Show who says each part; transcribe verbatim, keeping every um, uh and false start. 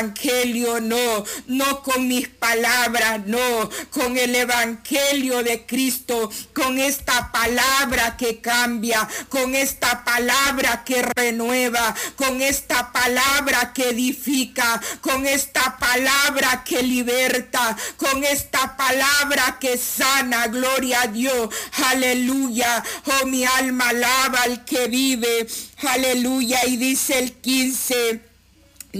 Speaker 1: evangelio, no, no con mis palabras, no, con el evangelio de Cristo, con esta palabra que cambia, con esta palabra que renueva, con esta palabra que edifica, con esta palabra que liberta, con esta palabra que sana. Gloria a Dios, aleluya. Oh, mi alma alaba al que vive, aleluya. Y dice el quince: